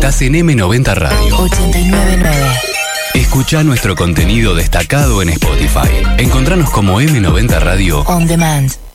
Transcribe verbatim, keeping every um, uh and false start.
Estás en eme noventa Radio ochenta y nueve punto nueve. Escucha nuestro contenido destacado en Spotify. Encontranos como eme noventa Radio On Demand.